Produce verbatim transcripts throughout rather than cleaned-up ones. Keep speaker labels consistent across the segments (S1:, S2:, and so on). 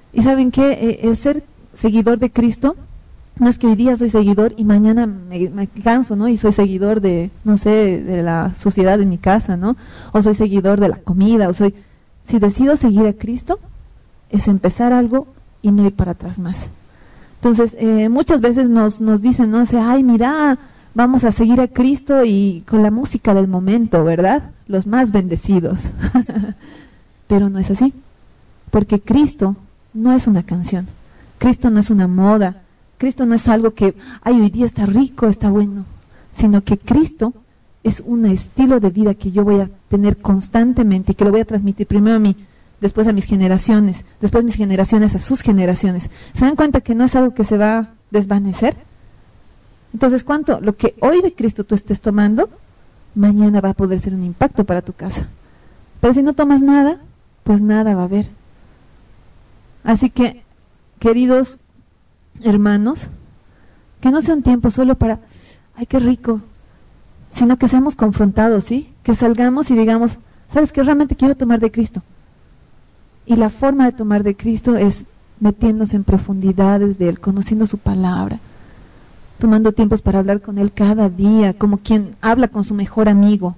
S1: Y ¿saben qué? Eh, el ser seguidor de Cristo no es que hoy día soy seguidor y mañana me, me canso, ¿no? Y soy seguidor de, no sé, de la suciedad de mi casa, ¿no? O soy seguidor de la comida, o soy... Si decido seguir a Cristo, es empezar algo y no ir para atrás más. Entonces, eh, muchas veces nos, nos dicen, no sé, ay, mira, vamos a seguir a Cristo y con la música del momento, ¿verdad? Los más bendecidos. Pero no es así, porque Cristo no es una canción, Cristo no es una moda, Cristo no es algo que, ay, hoy día está rico, está bueno, sino que Cristo es un estilo de vida que yo voy a tener constantemente y que lo voy a transmitir primero a mí, después a mis generaciones, después mis generaciones a sus generaciones. ¿Se dan cuenta que no es algo que se va a desvanecer? Entonces, ¿cuánto? Lo que hoy de Cristo tú estés tomando, mañana va a poder ser un impacto para tu casa. Pero si no tomas nada, pues nada va a haber. Así que, queridos hermanos, que no sea un tiempo solo para, ay, qué rico, sino que seamos confrontados, ¿sí? Que salgamos y digamos, ¿sabes qué? Realmente quiero tomar de Cristo. Y la forma de tomar de Cristo es metiéndose en profundidades de Él, conociendo su palabra, tomando tiempos para hablar con Él cada día, como quien habla con su mejor amigo.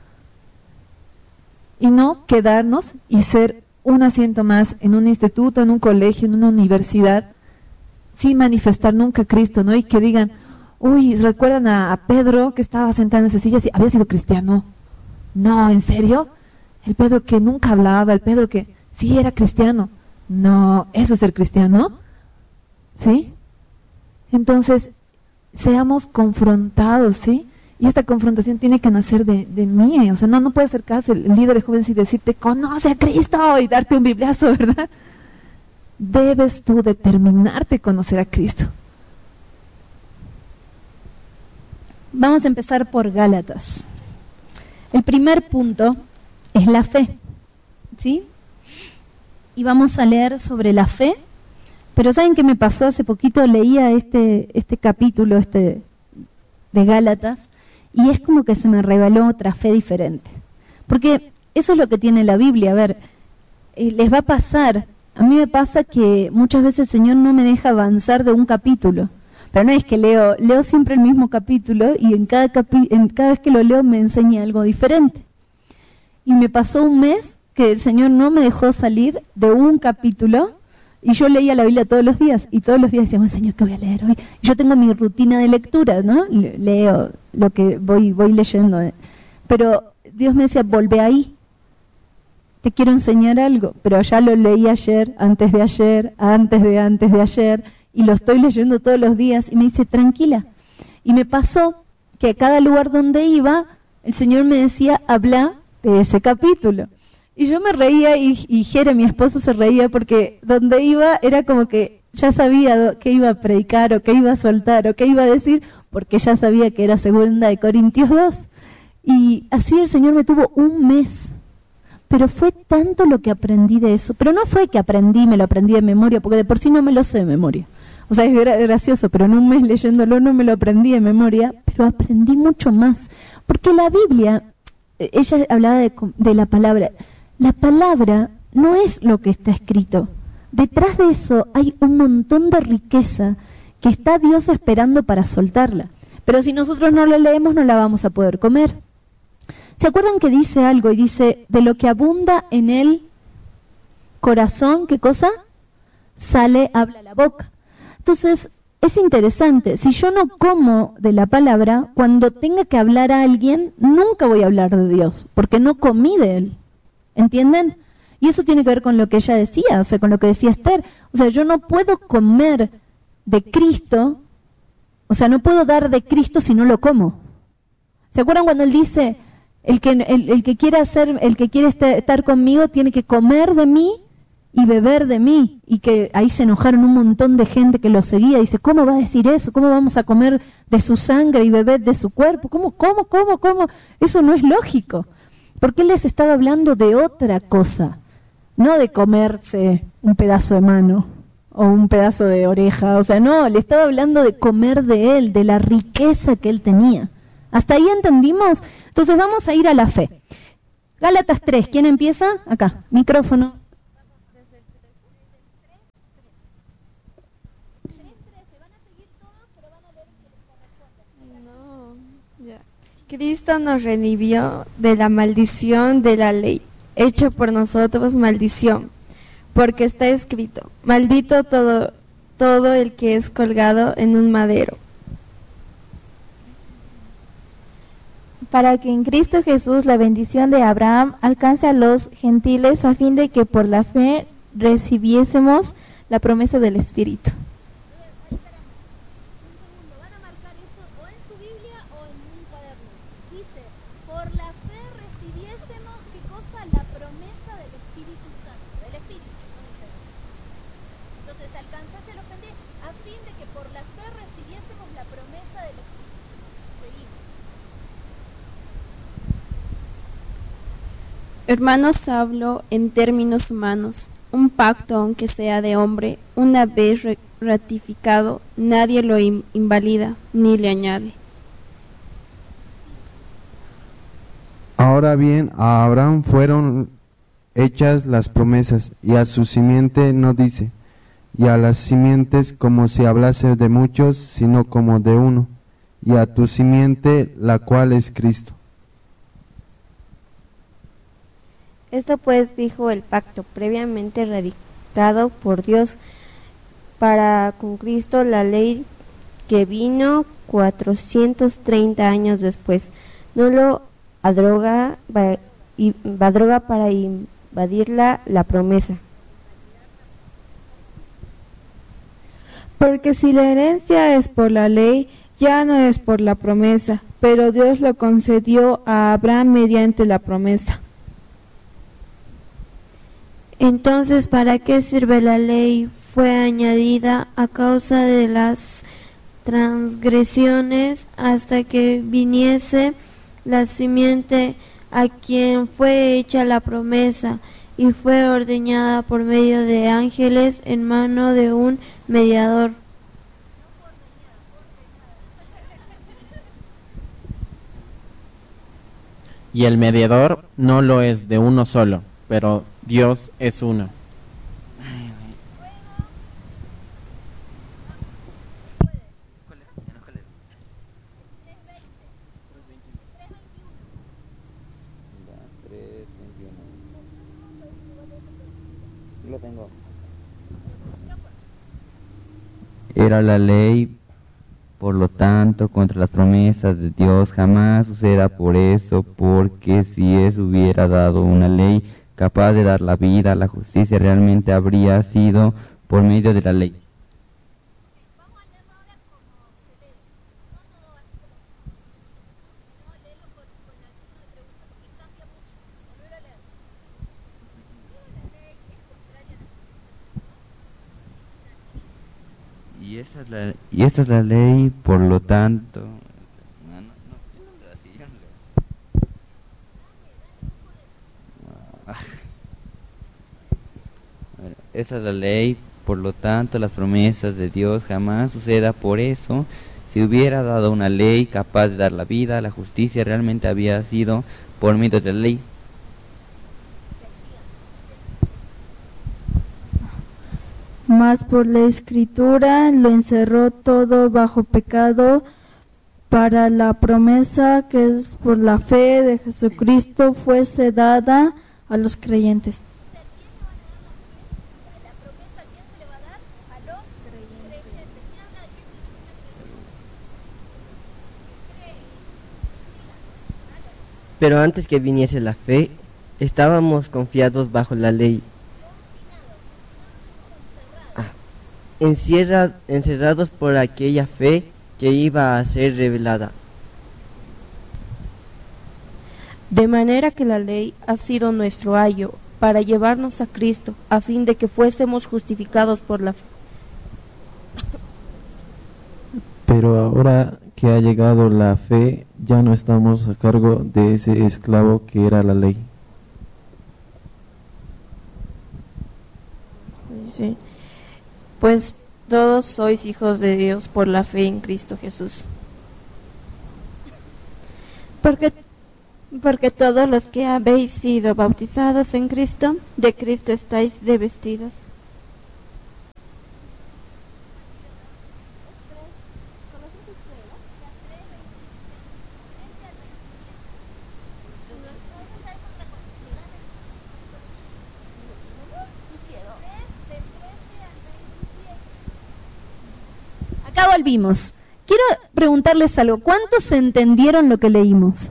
S1: Y no quedarnos y ser un asiento más en un instituto, en un colegio, en una universidad, sin manifestar nunca a Cristo, ¿no? Y que digan, uy, ¿recuerdan a, a Pedro que estaba sentado en esa silla? Sí, había sido cristiano. No, ¿en serio? El Pedro que nunca hablaba, el Pedro que sí era cristiano. No, ¿eso es ser cristiano? ¿Sí? Entonces, seamos confrontados, ¿sí? Y esta confrontación tiene que nacer de, de mí, o sea, no, no puede acercarse el líder de jóvenes y decirte, conoce a Cristo, y darte un bibliazo, ¿verdad? Debes tú determinarte a conocer a Cristo.
S2: Vamos a empezar por Gálatas. El primer punto es la fe, ¿sí? Y vamos a leer sobre la fe, pero ¿saben qué me pasó? Hace poquito leía este, este capítulo este de Gálatas, y es como que se me reveló otra fe diferente. Porque eso es lo que tiene la Biblia. A ver, eh, les va a pasar, a mí me pasa que muchas veces el Señor no me deja avanzar de un capítulo. Pero no es que leo, leo siempre el mismo capítulo y en cada, capi, en cada vez que lo leo me enseña algo diferente. Y me pasó un mes que el Señor no me dejó salir de un capítulo y yo leía la Biblia todos los días y todos los días decía, Señor, ¿qué voy a leer hoy? Y yo tengo mi rutina de lectura, ¿no? Leo lo que voy, voy leyendo. Pero Dios me decía, volvé ahí, te quiero enseñar algo. Pero ya lo leí ayer, antes de ayer, antes de antes de ayer, y lo estoy leyendo todos los días, y me dice, tranquila. Y me pasó que a cada lugar donde iba, el Señor me decía, habla de ese capítulo. Y yo me reía, y, y Jere, mi esposo, se reía, porque donde iba era como que ya sabía qué iba a predicar, o qué iba a soltar, o qué iba a decir, porque ya sabía que era segunda de Corintios dos. Y así el Señor me tuvo un mes. Pero fue tanto lo que aprendí de eso. Pero no fue que aprendí, me lo aprendí de memoria, porque de por sí no me lo sé de memoria. O sea, es gracioso, pero en un mes leyéndolo no me lo aprendí de memoria, pero aprendí mucho más. Porque la Biblia, ella hablaba de, de la palabra. La palabra no es lo que está escrito. Detrás de eso hay un montón de riqueza que está Dios esperando para soltarla. Pero si nosotros no la leemos, no la vamos a poder comer. ¿Se acuerdan que dice algo? Y dice, de lo que abunda en el corazón, ¿qué cosa? Sale, habla la boca. Entonces, es interesante. Si yo no como de la palabra, cuando tenga que hablar a alguien, nunca voy a hablar de Dios, porque no comí de Él. ¿Entienden? Y eso tiene que ver con lo que ella decía, o sea, con lo que decía Esther. O sea, yo no puedo comer de Cristo, o sea, no puedo dar de Cristo si no lo como. ¿Se acuerdan cuando Él dice, el que, el, el que quiere hacer, el que quiere estar conmigo tiene que comer de mí y beber de mí? Y que ahí se enojaron un montón de gente que lo seguía. Dice, ¿cómo va a decir eso? ¿Cómo vamos a comer de su sangre y beber de su cuerpo? ¿Cómo, cómo, cómo, cómo? Eso no es lógico. Porque Él les estaba hablando de otra cosa, no de comerse un pedazo de mano o un pedazo de oreja. O sea, no, le estaba hablando de comer de Él, de la riqueza que Él tenía. ¿Hasta ahí entendimos? Entonces vamos a ir a la fe. Gálatas tres, ¿quién empieza? Acá, micrófono.
S3: Cristo nos redimió de la maldición de la ley, hecho por nosotros maldición, porque está escrito, maldito todo, todo el que es colgado en un madero.
S4: Para que en Cristo Jesús la bendición de Abraham alcance a los gentiles a fin de que por la fe recibiésemos la promesa del Espíritu.
S3: Hermanos, hablo en términos humanos. Un pacto, aunque sea de hombre, una vez ratificado, nadie lo invalida ni le añade.
S5: Ahora bien, a Abraham fueron hechas las promesas, y a su simiente no dice, y a las simientes como si hablase de muchos, sino como de uno, y a tu simiente, la cual es Cristo.
S6: Esto pues dijo el pacto previamente radicado por Dios para con Cristo, la ley que vino cuatrocientos treinta años después. No lo adroga, va, y, adroga para invadirla la promesa.
S7: Porque si la herencia es por la ley, ya no es por la promesa, pero Dios lo concedió a Abraham mediante la promesa.
S6: Entonces, ¿para qué sirve la ley? Fue añadida a causa de las transgresiones hasta que viniese la simiente a quien fue hecha la promesa y fue ordenada por medio de ángeles en mano de un mediador.
S8: Y el mediador no lo es de uno solo, pero Dios es uno.
S9: Era la ley, por lo tanto, contra las promesas de Dios jamás suceda por eso, porque si Él hubiera dado una ley capaz de dar la vida, la justicia realmente habría sido por medio de la ley. Y esta es la, y esta es la ley, por lo tanto... No, no, no, así, yo no leo. Esta es la ley, por lo tanto, las promesas de Dios jamás suceda por eso. Si hubiera dado una ley capaz de dar la vida, la justicia realmente había sido por medio de la ley.
S4: Mas por la Escritura lo encerró todo bajo pecado, para la promesa que es por la fe de Jesucristo fuese dada a los creyentes.
S10: Pero antes que viniese la fe, estábamos confiados bajo la ley, ah, encierra, encerrados por aquella fe que iba a ser revelada.
S6: De manera que la ley ha sido nuestro ayo para llevarnos a Cristo, a fin de que fuésemos justificados por la fe.
S11: Pero ahora que ha llegado la fe, ya no estamos a cargo de ese esclavo que era la ley.
S6: Sí. Pues todos sois hijos de Dios por la fe en Cristo Jesús. Porque, porque todos los que habéis sido bautizados en Cristo, de Cristo estáis revestidos.
S2: ya volvimos. Quiero preguntarles algo. ¿Cuántos entendieron lo que leímos?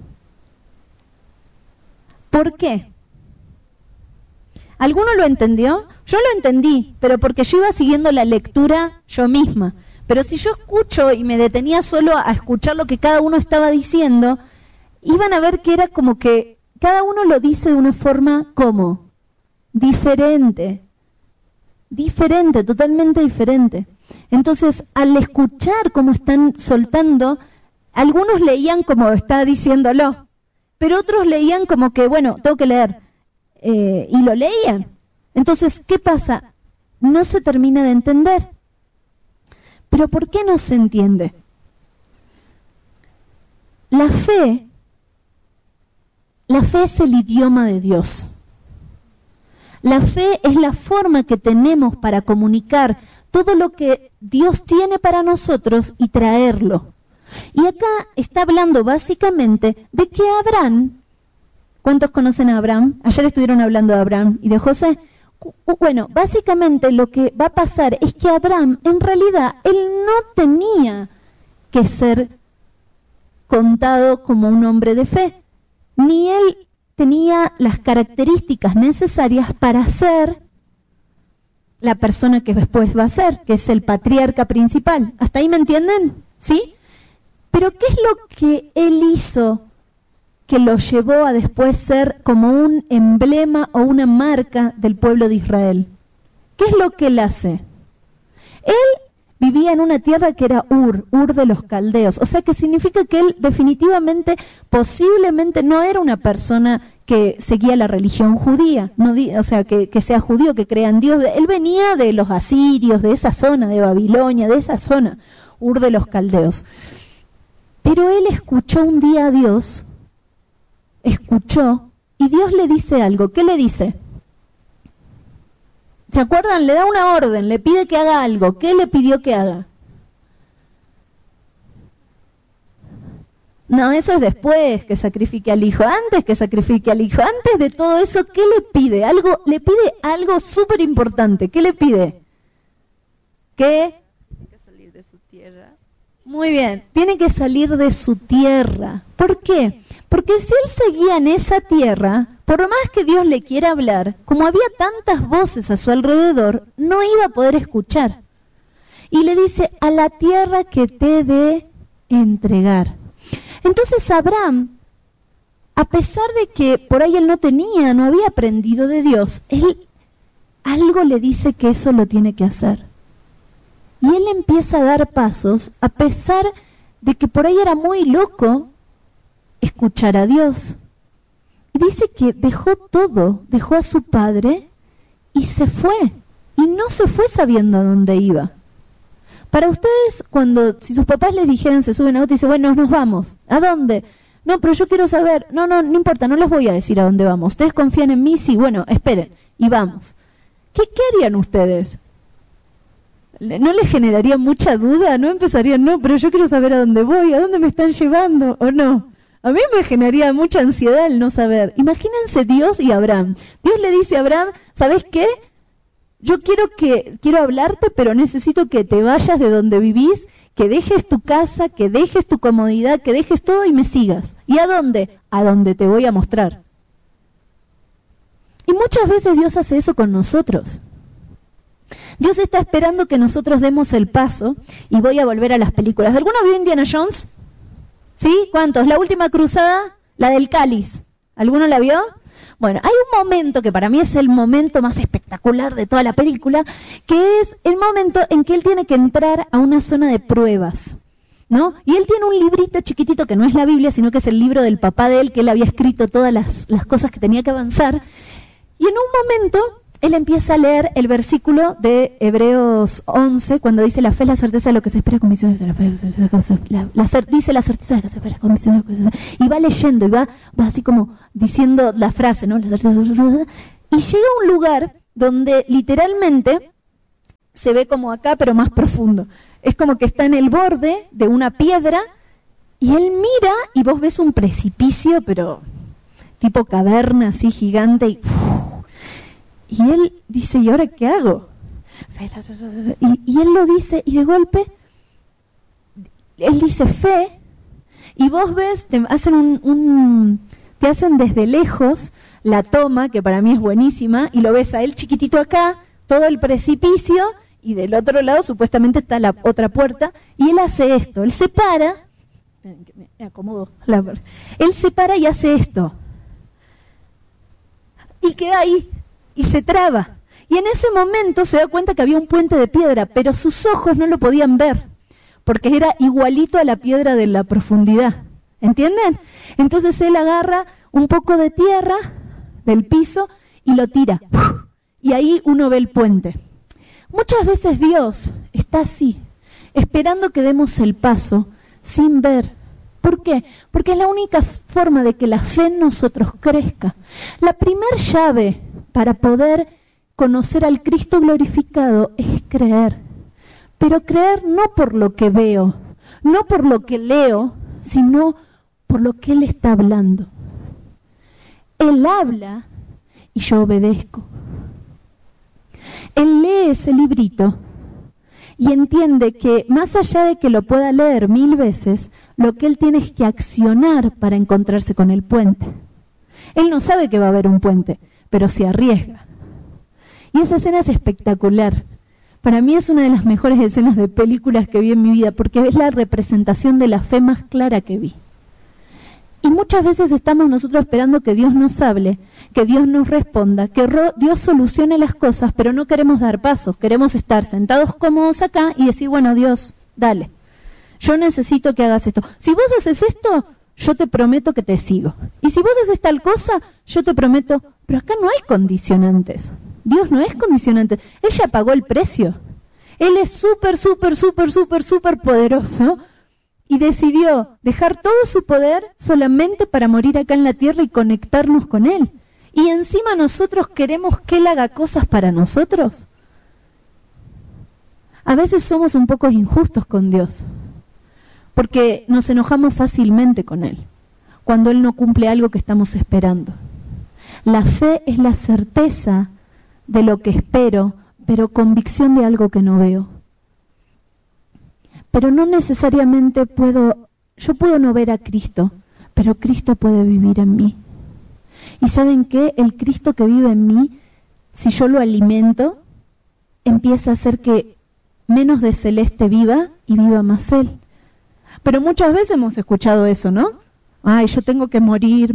S2: ¿Por qué? ¿Alguno lo entendió? Yo lo entendí, pero porque yo iba siguiendo la lectura yo misma. Pero si yo escucho y me detenía solo a escuchar lo que cada uno estaba diciendo, iban a ver que era como que cada uno lo dice de una forma como diferente. Diferente, totalmente diferente. Entonces, al escuchar cómo están soltando, algunos leían como está diciéndolo, pero otros leían como que, bueno, tengo que leer. Eh, y lo leían. Entonces, ¿qué pasa? No se termina de entender. ¿Pero por qué no se entiende? La fe, la fe es el idioma de Dios. La fe es la forma que tenemos para comunicar todo lo que Dios tiene para nosotros y traerlo. Y acá está hablando básicamente de que Abraham, ¿cuántos conocen a Abraham? Ayer estuvieron hablando de Abraham y de José. Bueno, básicamente lo que va a pasar es que Abraham, en realidad, él no tenía que ser contado como un hombre de fe, ni él tenía las características necesarias para ser la persona que después va a ser, que es el patriarca principal. ¿Hasta ahí me entienden? ¿Sí? Pero ¿qué es lo que él hizo que lo llevó a después ser como un emblema o una marca del pueblo de Israel? ¿Qué es lo que él hace? Él vivía en una tierra que era Ur, Ur de los caldeos, o sea que significa que él definitivamente, posiblemente no era una persona que seguía la religión judía, no di, o sea que, que sea judío, que crea en Dios. Él venía de los asirios, de esa zona, de Babilonia, de esa zona, Ur de los caldeos. Pero él escuchó un día a Dios, escuchó, y Dios le dice algo. ¿Qué le dice? ¿Se acuerdan? Le da una orden, le pide que haga algo. ¿Qué le pidió que haga? No, eso es después que sacrifique al hijo, antes que sacrifique al hijo, antes de todo eso, ¿qué le pide? Algo, le pide algo súper importante. ¿Qué le pide? ¿Qué?
S6: Tiene que salir de su tierra.
S2: Muy bien, tiene que salir de su tierra. ¿Por qué? Porque si él seguía en esa tierra, por más que Dios le quiera hablar, como había tantas voces a su alrededor, no iba a poder escuchar. Y le dice, a la tierra que te he de entregar. Entonces Abraham, a pesar de que por ahí él no tenía, no había aprendido de Dios, él algo le dice que eso lo tiene que hacer. Y él empieza a dar pasos, a pesar de que por ahí era muy loco escuchar a Dios. Y dice que dejó todo, dejó a su padre y se fue. Y no se fue sabiendo a dónde iba. Para ustedes, cuando, si sus papás les dijeran, se suben a auto y dicen, bueno, nos vamos. ¿A dónde? No, pero yo quiero saber. No, no, no importa, no les voy a decir a dónde vamos. ¿Ustedes confían en mí? Sí, bueno, esperen, y vamos. ¿Qué, qué harían ustedes? ¿No les generaría mucha duda? ¿No empezarían, no, pero yo quiero saber a dónde voy, a dónde me están llevando, o no? A mí me generaría mucha ansiedad el no saber. Imagínense Dios y Abraham. Dios le dice a Abraham, ¿sabes qué? Yo quiero que quiero hablarte, pero necesito que te vayas de donde vivís, que dejes tu casa, que dejes tu comodidad, que dejes todo y me sigas. ¿Y a dónde? A donde te voy a mostrar. Y muchas veces Dios hace eso con nosotros. Dios está esperando que nosotros demos el paso, y voy a volver a las películas. ¿Alguno vio Indiana Jones? ¿Sí? ¿Cuántos? La última cruzada, la del cáliz. ¿Alguno la vio? Bueno, hay un momento que para mí es el momento más espectacular de toda la película, que es el momento en que él tiene que entrar a una zona de pruebas, ¿no? Y él tiene un librito chiquitito que no es la Biblia, sino que es el libro del papá de él, que él había escrito todas las, las cosas que tenía que avanzar. Y en un momento él empieza a leer el versículo de Hebreos once, cuando dice la fe es la certeza de lo que se espera, convicción de la fe, la, la, la, dice la certeza de lo que se espera, convicción de lo que se espera, y va leyendo, y va, va así como diciendo la frase, ¿no? La certeza, y llega a un lugar donde literalmente se ve como acá, pero más profundo. Es como que está en el borde de una piedra, y él mira, y vos ves un precipicio, pero tipo caverna, así gigante, y... Y él dice, ¿y ahora qué hago? Y, y él lo dice, y de golpe él dice fe, y vos ves, te hacen un, un te hacen desde lejos la toma, que para mí es buenísima, y lo ves a él chiquitito acá, todo el precipicio, y del otro lado supuestamente está la otra puerta, y él hace esto, él se para, me acomodo, la, él se para y hace esto, y queda ahí, y se traba, y en ese momento se da cuenta que había un puente de piedra, pero sus ojos no lo podían ver, porque era igualito a la piedra de la profundidad, ¿entienden? Entonces él agarra un poco de tierra del piso y lo tira, y ahí uno ve el puente. Muchas veces Dios está así, esperando que demos el paso sin ver. ¿Por qué? Porque es la única forma de que la fe en nosotros crezca. La primer llave para poder conocer al Cristo glorificado es creer. Pero creer no por lo que veo, no por lo que leo, sino por lo que Él está hablando. Él habla y yo obedezco. Él lee ese librito y entiende que más allá de que lo pueda leer mil veces, lo que él tiene es que accionar para encontrarse con el puente. Él no sabe que va a haber un puente, pero se arriesga. Y esa escena es espectacular. Para mí es una de las mejores escenas de películas que vi en mi vida, porque es la representación de la fe más clara que vi. Y muchas veces estamos nosotros esperando que Dios nos hable, que Dios nos responda, que Dios solucione las cosas, pero no queremos dar pasos, queremos estar sentados cómodos acá y decir, bueno, Dios, dale, yo necesito que hagas esto. Si vos haces esto, yo te prometo que te sigo. Y si vos haces tal cosa, yo te prometo, pero acá no hay condicionantes. Dios no es condicionante, Él ya pagó el precio. Él es súper, súper, súper, súper, súper poderoso. Y decidió dejar todo su poder solamente para morir acá en la tierra y conectarnos con Él. Y encima nosotros queremos que Él haga cosas para nosotros. A veces somos un poco injustos con Dios, porque nos enojamos fácilmente con Él, cuando Él no cumple algo que estamos esperando. La fe es la certeza de lo que espero, pero convicción de algo que no veo. Pero no necesariamente puedo, yo puedo no ver a Cristo, pero Cristo puede vivir en mí. ¿Y saben qué? El Cristo que vive en mí, si yo lo alimento, empieza a hacer que menos de celeste viva y viva más Él. Pero muchas veces hemos escuchado eso, ¿no? Ay, yo tengo que morir,